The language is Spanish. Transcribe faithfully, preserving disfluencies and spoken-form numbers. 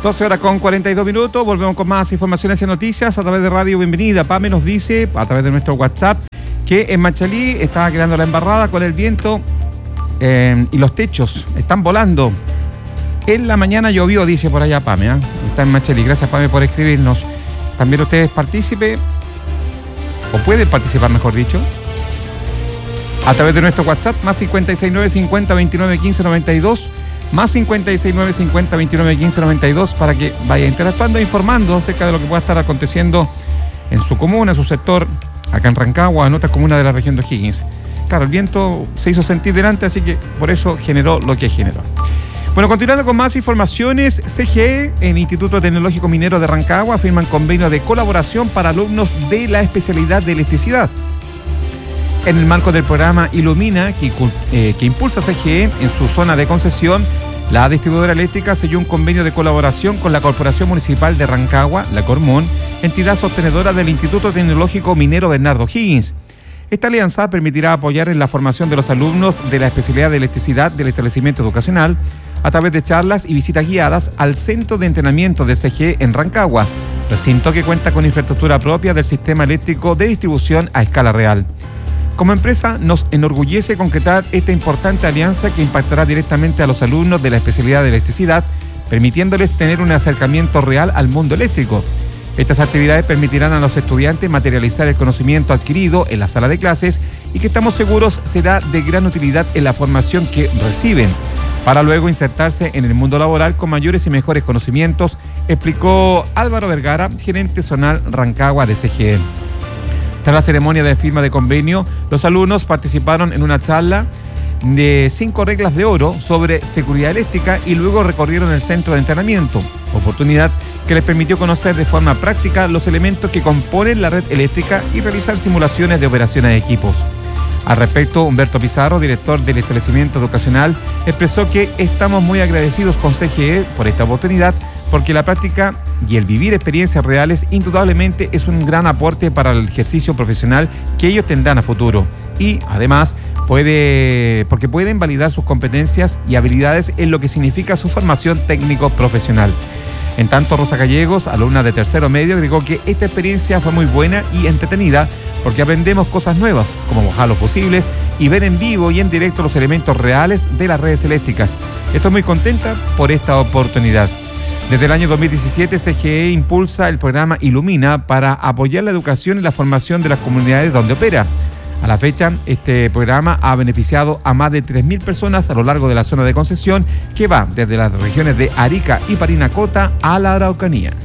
doce horas con cuarenta y dos minutos, volvemos con más informaciones y noticias a través de Radio Bienvenida. Pame nos dice, a través de nuestro WhatsApp, que en Machalí estaba quedando la embarrada con el viento eh, y los techos están volando. En la mañana llovió, dice por allá Pame, ¿eh? Está en Machalí. Gracias, Pame, por escribirnos. También ustedes participen, o pueden participar, mejor dicho, a través de nuestro WhatsApp, más cincuenta y seis nueve cincuenta veintinueve quince noventa y dos, más cincuenta y seis nueve cincuenta veintinueve quince noventa y dos, para que vaya interactuando e informando acerca de lo que pueda estar aconteciendo en su comuna, en su sector, acá en Rancagua, en otras comunas de la región de O'Higgins. Claro, el viento se hizo sentir delante, así que por eso generó lo que generó. Bueno, continuando con más informaciones, C G E, el Instituto Tecnológico Minero de Rancagua, firman convenio de colaboración para alumnos de la especialidad de electricidad. En el marco del programa Ilumina, que, eh, que impulsa C G E en su zona de concesión, la distribuidora eléctrica selló un convenio de colaboración con la Corporación Municipal de Rancagua, la Cormón, entidad sostenedora del Instituto Tecnológico Minero Bernardo O'Higgins. Esta alianza permitirá apoyar en la formación de los alumnos de la especialidad de electricidad del establecimiento educacional a través de charlas y visitas guiadas al Centro de Entrenamiento de C G E en Rancagua, recinto que cuenta con infraestructura propia del sistema eléctrico de distribución a escala real. Como empresa, nos enorgullece concretar esta importante alianza que impactará directamente a los alumnos de la especialidad de electricidad, permitiéndoles tener un acercamiento real al mundo eléctrico. Estas actividades permitirán a los estudiantes materializar el conocimiento adquirido en la sala de clases y que estamos seguros será de gran utilidad en la formación que reciben, para luego insertarse en el mundo laboral con mayores y mejores conocimientos, explicó Álvaro Vergara, gerente zonal Rancagua de C G E. Tras la ceremonia de firma de convenio, los alumnos participaron en una charla de cinco reglas de oro sobre seguridad eléctrica y luego recorrieron el centro de entrenamiento, oportunidad que les permitió conocer de forma práctica los elementos que componen la red eléctrica y realizar simulaciones de operaciones de equipos. Al respecto, Humberto Pizarro, director del establecimiento educacional, expresó que estamos muy agradecidos con C G E por esta oportunidad, porque la práctica y el vivir experiencias reales indudablemente es un gran aporte para el ejercicio profesional que ellos tendrán a futuro. Y además, puede, porque pueden validar sus competencias y habilidades en lo que significa su formación técnico-profesional. En tanto, Rosa Gallegos, alumna de tercero medio, agregó que esta experiencia fue muy buena y entretenida porque aprendemos cosas nuevas, como mojar los fusibles y ver en vivo y en directo los elementos reales de las redes eléctricas. Estoy muy contenta por esta oportunidad. Desde el año dos mil diecisiete, C G E impulsa el programa Ilumina para apoyar la educación y la formación de las comunidades donde opera. A la fecha, este programa ha beneficiado a más de tres mil personas a lo largo de la zona de concesión, que va desde las regiones de Arica y Parinacota a la Araucanía.